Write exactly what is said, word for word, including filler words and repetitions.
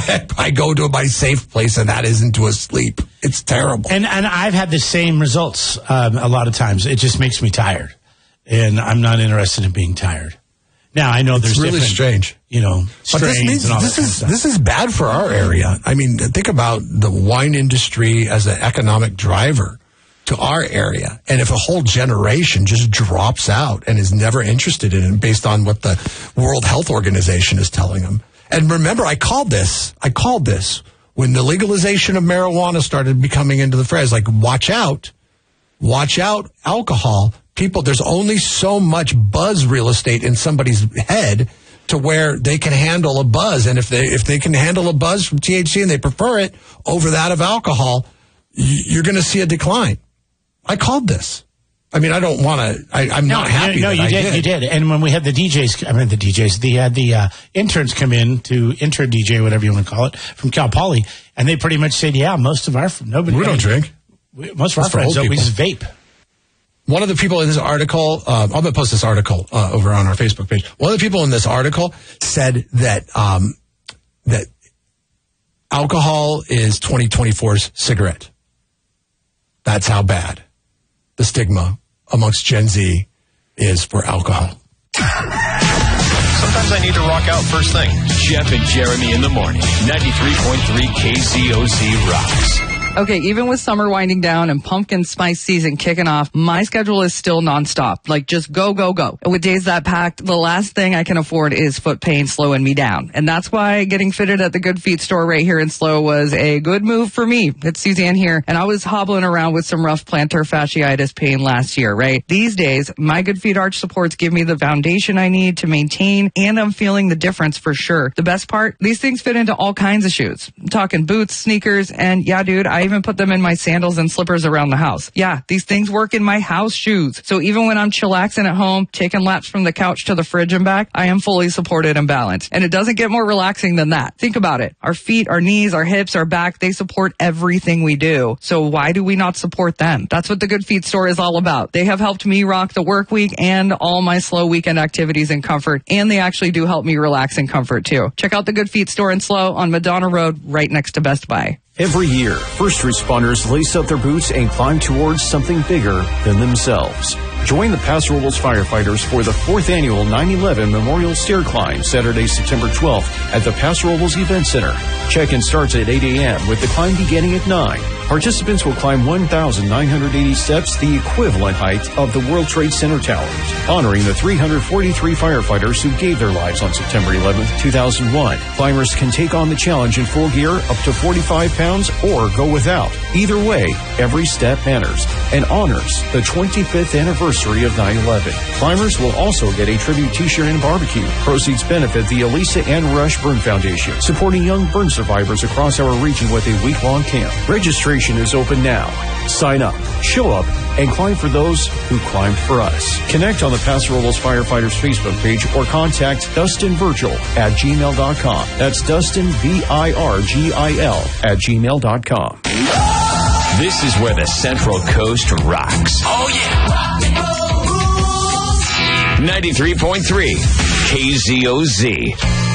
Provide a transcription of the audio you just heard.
I, I go to my safe place, and that isn't to a sleep. It's terrible. And and I've had the same results um, a lot of times. It just makes me tired, and I'm not interested in being tired. Now I know there's it's really strange, you know, but this, means, and all this that is kind of this is bad for our area. I mean, think about the wine industry as an economic driver to our area, and if a whole generation just drops out and is never interested in it based on what the World Health Organization is telling them. And remember, I called this. I called this when the legalization of marijuana started becoming into the fray. I was like, watch out, watch out, alcohol. People, there's only so much buzz real estate in somebody's head to where they can handle a buzz. And if they if they can handle a buzz from T H C and they prefer it over that of alcohol, you're going to see a decline. I called this. I mean, I don't want to, I'm no, not happy No, that you I did, did. you did. And when we had the D Js, I mean the D Js, they had the uh, interns come in to intern D J, whatever you want to call it, from Cal Poly, and they pretty much said, yeah, most of our, nobody. We don't I mean, drink. We, most of our friends, we just vape. One of the people in this article, uh, I'm going to post this article uh, over on our Facebook page. One of the people in this article said that um, that alcohol is twenty twenty-four's cigarette. That's how bad the stigma amongst Gen Z is for alcohol. Sometimes I need to rock out first thing. Jeff and Jeremy in the morning. ninety-three point three K Z O Z rocks. Okay, even with summer winding down and pumpkin spice season kicking off, my schedule is still nonstop. Like, just go, go, go. With days that packed, the last thing I can afford is foot pain slowing me down. And that's why getting fitted at the Good Feet store right here in Slow was a good move for me. It's Suzanne here, and I was hobbling around with some rough plantar fasciitis pain last year, right? These days, my Good Feet arch supports give me the foundation I need to maintain, and I'm feeling the difference for sure. The best part, these things fit into all kinds of shoes. I'm talking boots, sneakers, and yeah, dude, I even put them in my sandals and slippers around the house. Yeah, these things work in my house shoes. So even when I'm chillaxing at home, taking laps from the couch to the fridge and back, I am fully supported and balanced. And it doesn't get more relaxing than that. Think about it. Our feet, our knees, our hips, our back, they support everything we do. So why do we not support them? That's what the Good Feet store is all about. They have helped me rock the work week and all my slow weekend activities in comfort. And they actually do help me relax in comfort too. Check out the Good Feet store in Slow on Madonna Road right next to Best Buy. Every year, first responders lace up their boots and climb towards something bigger than themselves. Join the Paso Robles firefighters for the fourth annual nine eleven Memorial Stair Climb, Saturday, September twelfth at the Paso Robles Event Center. Check-in starts at eight a.m. with the climb beginning at nine. Participants will climb one thousand nine hundred eighty steps, the equivalent height of the World Trade Center towers, honoring the three hundred forty-three firefighters who gave their lives on September eleventh, two thousand one. Climbers can take on the challenge in full gear up to forty-five pounds or go without. Either way, every step matters and honors the twenty-fifth anniversary of nine eleven. Climbers will also get a tribute t-shirt and barbecue. Proceeds benefit the Elisa Ann Rush Burn Foundation, supporting young burn survivors across our region with a week-long camp. Registration is open now. Sign up, show up, and climb for those who climbed for us. Connect on the Paso Robles Firefighters Facebook page or contact Dustin Virgil at gmail dot com. That's Dustin, V I R G I L, at gmail dot com. This is where the Central Coast rocks. Oh, yeah. ninety-three point three K Z O Z.